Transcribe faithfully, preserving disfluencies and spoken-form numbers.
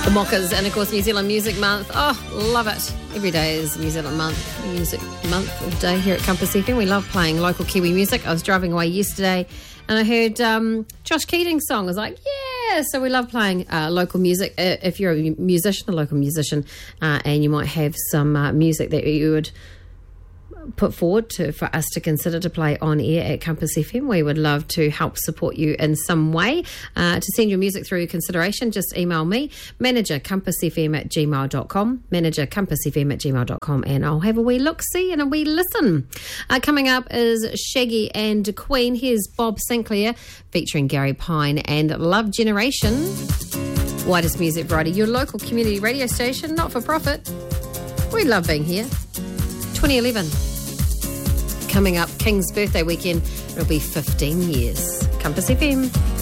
The Mockers, and of course New Zealand Music Month. Oh, love it. Every day is New Zealand Month, Music Month all day here at Compass F M. We love playing local Kiwi music. I was driving away yesterday and I heard um, Josh Keating's song. I was like, yeah. So we love playing uh, local music. Uh, if you're a musician, a local musician, uh, and you might have some uh, music that you would put forward to for us to consider to play on air at Compass F M, we would love to help support you in some way. Uh, to send your music through consideration, just email me, manager compass f m at gmail dot com, manager compass f m at gmail dot com, and I'll have a wee look-see and a wee listen. Uh, coming up is Shaggy and Queen. Here's Bob Sinclair featuring Gary Pine and Love Generation. Widest Music Variety, your local community radio station, not for profit. We love being here. twenty eleven. Coming up, King's birthday weekend. It'll be fifteen years. Compass F M.